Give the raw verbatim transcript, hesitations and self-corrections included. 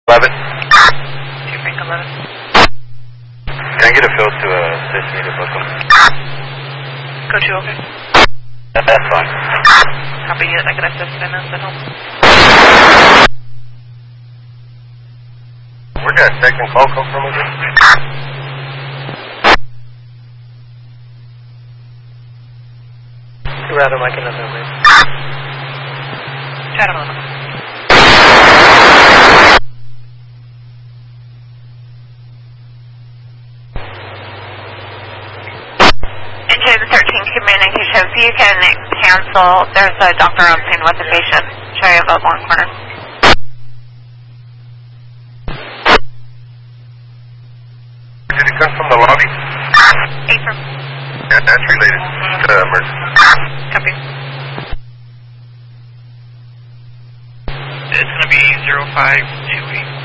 eleven. Two Frank eleven. Can I get a fill to assist me to book them? Go to, okay. That, that's fine. Copy it, I can assist in this at home. Where did that second call come from again? Rather like another way. Chat him on. Into the thirteen communications, you can cancel. There's a doctor on scene with a patient. Show you above one corner. Did it come from the lobby? Eight from. Yeah, that's related to the emergency. Copy. It's going to be zero five two eight.